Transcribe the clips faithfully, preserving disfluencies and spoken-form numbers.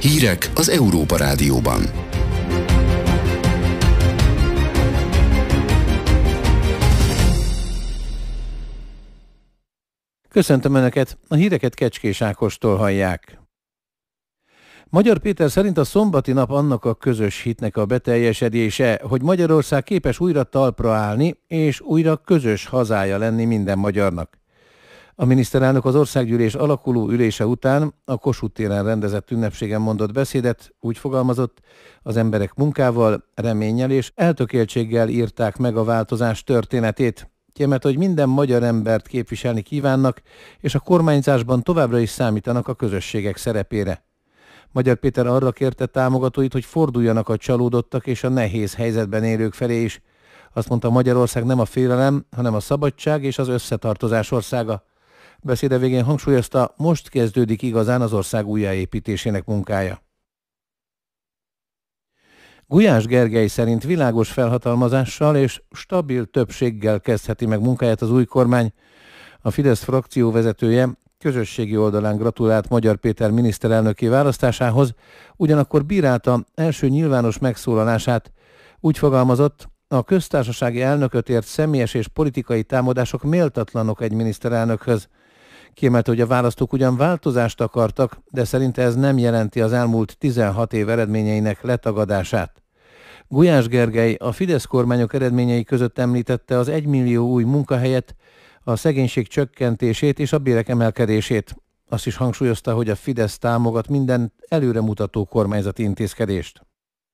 Hírek az Európa Rádióban. Köszöntöm Önöket, a híreket Kecskés Ákostól hallják. Magyar Péter szerint a szombati nap annak a közös hitnek a beteljesedése, hogy Magyarország képes újra talpra állni, és újra közös hazája lenni minden magyarnak. A miniszterelnök az országgyűlés alakuló ülése után a Kossuth téren rendezett ünnepségen mondott beszédet, úgy fogalmazott, az emberek munkával, reménnyel és eltökéltséggel írták meg a változás történetét. Kiemelt, hogy minden magyar embert képviselni kívánnak, és a kormányzásban továbbra is számítanak a közösségek szerepére. Magyar Péter arra kérte támogatóit, hogy forduljanak a csalódottak és a nehéz helyzetben élők felé is. Azt mondta, Magyarország nem a félelem, hanem a szabadság és az összetartozás országa. Beszéde végén hangsúlyozta, most kezdődik igazán az ország újjáépítésének munkája. Gulyás Gergely szerint világos felhatalmazással és stabil többséggel kezdheti meg munkáját az új kormány. A Fidesz frakció vezetője közösségi oldalán gratulált Magyar Péter miniszterelnöki választásához, ugyanakkor bírálta első nyilvános megszólalását. Úgy fogalmazott, a köztársasági elnököt ért személyes és politikai támadások méltatlanok egy miniszterelnökhöz. Kiemelte, hogy a választók ugyan változást akartak, de szerinte ez nem jelenti az elmúlt tizenhat év eredményeinek letagadását. Gulyás Gergely a Fidesz kormányok eredményei között említette az egymillió új munkahelyet, a szegénység csökkentését és a bérek emelkedését. Azt is hangsúlyozta, hogy a Fidesz támogat minden előremutató kormányzati intézkedést.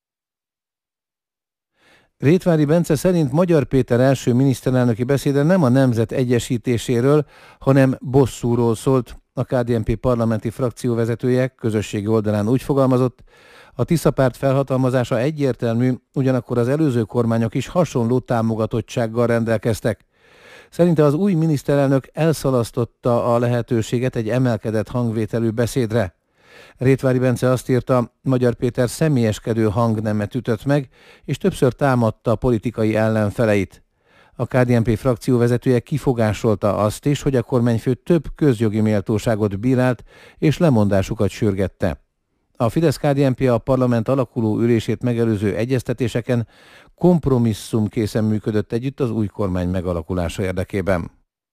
Rétvári Bence szerint Magyar Péter első miniszterelnöki beszéde nem a nemzet egyesítéséről, hanem bosszúról szólt. A ká dé en pé parlamenti frakció vezetője közösségi oldalán úgy fogalmazott, a Tisza párt felhatalmazása egyértelmű, ugyanakkor az előző kormányok is hasonló támogatottsággal rendelkeztek. Szerinte az új miniszterelnök elszalasztotta a lehetőséget egy emelkedett hangvételű beszédre. Rétvári Bence azt írta, Magyar Péter személyeskedő hangnemet ütött meg, és többször támadta a politikai ellenfeleit. A ká dé en pé frakció vezetője kifogásolta azt is, hogy a kormányfő több közjogi méltóságot bírált, és lemondásukat sürgette. A Fidesz-ká dé en pé a parlament alakuló ülését megelőző egyeztetéseken kompromisszumkészen működött együtt az új kormány megalakulása érdekében.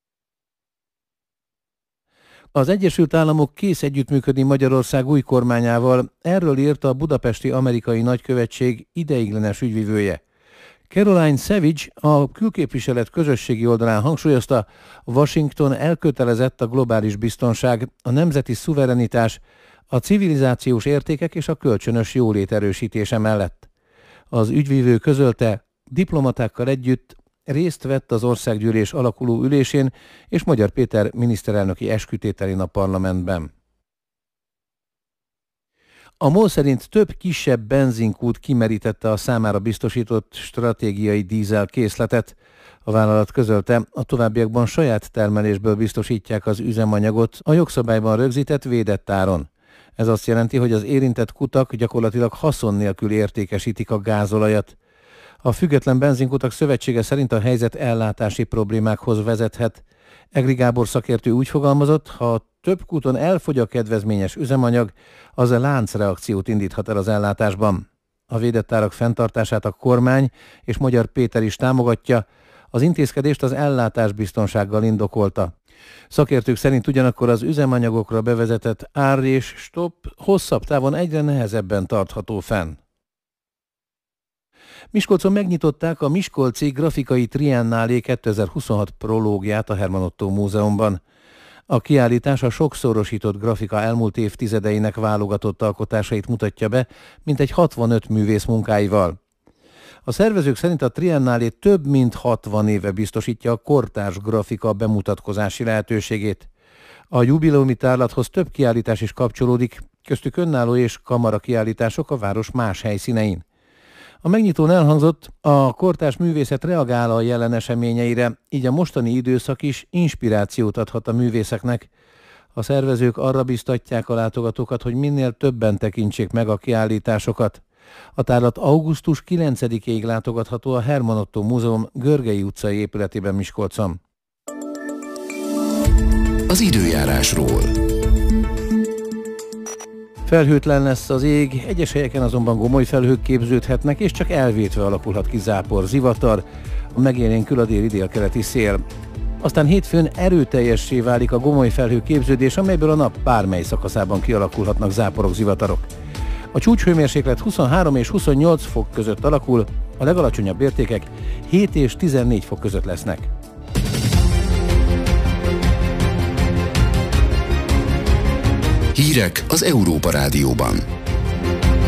Az Egyesült Államok kész együttműködni Magyarország új kormányával, erről írta a budapesti amerikai nagykövetség ideiglenes ügyvivője. Caroline Savage a külképviselet közösségi oldalán hangsúlyozta, Washington elkötelezett a globális biztonság, a nemzeti szuverenitás, a civilizációs értékek és a kölcsönös jólét erősítése mellett. Az ügyvivő közölte, diplomatákkal együtt részt vett az országgyűlés alakuló ülésén és Magyar Péter miniszterelnöki eskütételén a parlamentben. A MOL szerint több kisebb benzinkút kimerítette a számára biztosított stratégiai dízel készletet. A vállalat közölte, a továbbiakban saját termelésből biztosítják az üzemanyagot a jogszabályban rögzített védett áron. Ez azt jelenti, hogy az érintett kutak gyakorlatilag haszon nélkül értékesítik a gázolajat. A Független Benzinkutak Szövetsége szerint a helyzet ellátási problémákhoz vezethet. Egri Gábor szakértő úgy fogalmazott, ha több kúton elfogy a kedvezményes üzemanyag, az a láncreakciót indíthat el az ellátásban. A védett árak fenntartását a kormány és Magyar Péter is támogatja, az intézkedést az ellátásbiztonsággal indokolta. Szakértők szerint ugyanakkor az üzemanyagokra bevezetett ár és stop hosszabb távon egyre nehezebben tartható fenn. Miskolcon megnyitották a Miskolci Grafikai Triennálé kétezer-huszonhat prológiát a Herman Ottó Múzeumban. A kiállítás a sokszorosított grafika elmúlt évtizedeinek válogatott alkotásait mutatja be, mintegy hatvanöt művész munkáival. A szervezők szerint a Triennálé több mint hatvan éve biztosítja a kortárs grafika bemutatkozási lehetőségét. A jubileumi tárlathoz több kiállítás is kapcsolódik, köztük önálló és kamara kiállítások a város más helyszínein. A megnyitón elhangzott, a kortárs művészet reagál a jelen eseményeire, így a mostani időszak is inspirációt adhat a művészeknek. A szervezők arra biztatják a látogatókat, hogy minél többen tekintsék meg a kiállításokat. A tárlat augusztus kilencedikéig látogatható a Herman Ottó Múzeum Görgei utcai épületében Miskolcon. Az időjárásról. Felhőtlen lesz az ég, egyes helyeken azonban gomoly felhők képződhetnek, és csak elvétve alakulhat ki zápor, zivatar, megélénkül a déli délkeleti szél. Aztán hétfőn erőteljessé válik a gomoly felhő képződés, amelyből a nap bármely szakaszában kialakulhatnak záporok, zivatarok. A csúcshőmérséklet huszonhárom és huszonnyolc fok között alakul, a legalacsonyabb értékek hét és tizennégy fok között lesznek. Hírek az Európa Rádióban.